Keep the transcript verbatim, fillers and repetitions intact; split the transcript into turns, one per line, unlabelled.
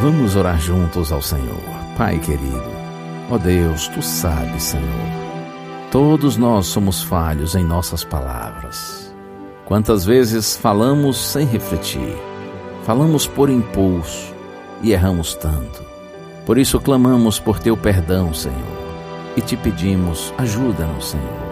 Vamos orar juntos ao Senhor. Pai querido, ó Deus, Tu sabes, Senhor, todos nós somos falhos em nossas palavras. Quantas vezes falamos sem refletir, falamos por impulso e erramos tanto. Por isso clamamos por Teu perdão, Senhor, e Te pedimos, ajuda-nos, Senhor.